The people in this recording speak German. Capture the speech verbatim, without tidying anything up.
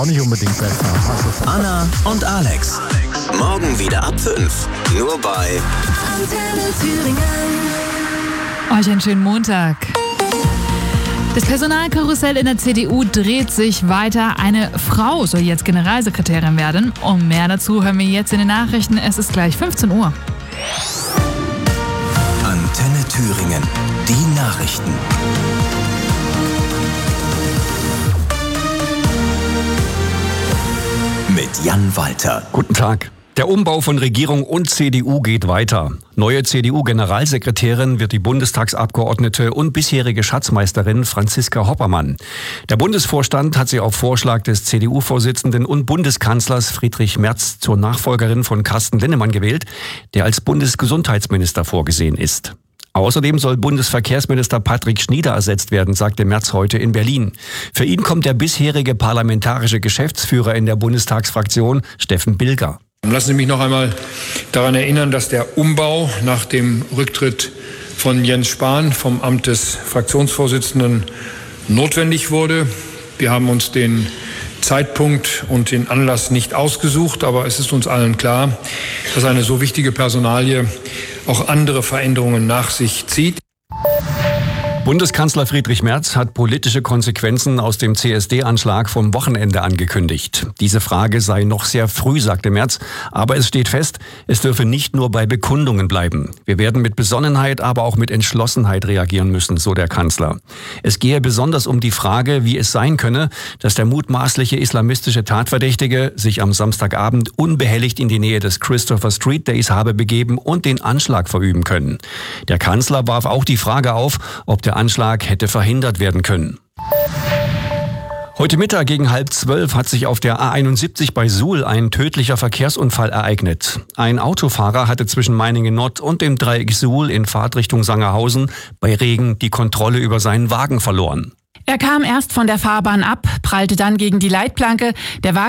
Auch nicht unbedingt besser. Also Anna und Alex. Morgen wieder ab fünf. Nur bei Antenne Thüringen. Euch einen schönen Montag. Das Personalkarussell in der C D U dreht sich weiter. Eine Frau soll jetzt Generalsekretärin werden. Und mehr dazu hören wir jetzt in den Nachrichten. Es ist gleich fünfzehn Uhr. Antenne Thüringen. Die Nachrichten. Mit Jan Walter. Guten Tag. Der Umbau von Regierung und C D U geht weiter. Neue C D U-Generalsekretärin wird die Bundestagsabgeordnete und bisherige Schatzmeisterin Franziska Hoppermann. Der Bundesvorstand hat sie auf Vorschlag des C D U-Vorsitzenden und Bundeskanzlers Friedrich Merz zur Nachfolgerin von Carsten Linnemann gewählt, der als Bundesgesundheitsminister vorgesehen ist. Außerdem soll Bundesverkehrsminister Patrick Schnieder ersetzt werden, sagte Merz heute in Berlin. Für ihn kommt der bisherige parlamentarische Geschäftsführer in der Bundestagsfraktion, Steffen Bilger. Lassen Sie mich noch einmal daran erinnern, dass der Umbau nach dem Rücktritt von Jens Spahn vom Amt des Fraktionsvorsitzenden notwendig wurde. Wir haben uns den Zeitpunkt und den Anlass nicht ausgesucht, aber es ist uns allen klar, dass eine so wichtige Personalie auch andere Veränderungen nach sich zieht. Bundeskanzler Friedrich Merz hat politische Konsequenzen aus dem C S D-Anschlag vom Wochenende angekündigt. Diese Frage sei noch sehr früh, sagte Merz, aber es steht fest, es dürfe nicht nur bei Bekundungen bleiben. Wir werden mit Besonnenheit, aber auch mit Entschlossenheit reagieren müssen, so der Kanzler. Es gehe besonders um die Frage, wie es sein könne, dass der mutmaßliche islamistische Tatverdächtige sich am Samstagabend unbehelligt in die Nähe des Christopher Street Days habe begeben und den Anschlag verüben können. Der Kanzler warf auch die Frage auf, ob der Der Anschlag hätte verhindert werden können. Heute Mittag gegen halb zwölf hat sich auf der A einundsiebzig bei Suhl ein tödlicher Verkehrsunfall ereignet. Ein Autofahrer hatte zwischen Meiningen-Nord und dem Dreieck Suhl in Fahrtrichtung Sangerhausen bei Regen die Kontrolle über seinen Wagen verloren. Er kam erst von der Fahrbahn ab, prallte dann gegen die Leitplanke. Der Wagen